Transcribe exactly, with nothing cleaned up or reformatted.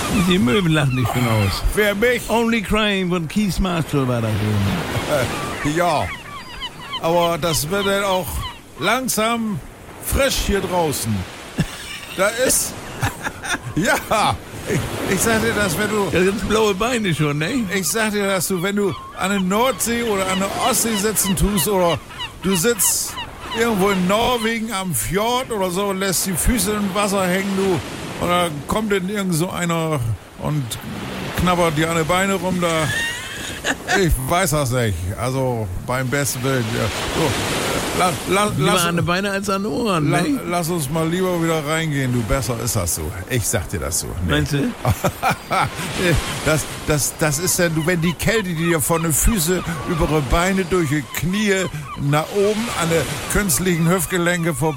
Die Möwen lachen nicht schon aus. Wer mich? Only Crying von Keith Marshall war das. Ja, aber das wird dann auch langsam frisch hier draußen. Da ist... Ja, ich, ich sag dir das, wenn du... Das sind blaue Beine schon, ne? Ich sag dir, dass du, wenn du an der Nordsee oder an der Ostsee sitzen tust oder du sitzt irgendwo in Norwegen am Fjord oder so und lässt die Füße im Wasser hängen, du, und dann kommt dann irgend so einer und knabbert dir an die Beine rum, da... Ich weiß das nicht. Also beim besten Willen. Ja. So, la, la, Lieber lass, an den Beinen als an den Ohren, la, ne? lass uns mal lieber wieder reingehen. Du, besser ist das so. Ich sag dir das so. Nee. Meinst du? das, das, das ist dann, du, wenn die Kälte, die dir von den Füßen über die Beine durch die Knie nach oben an den künstlichen Hüftgelenke vorbei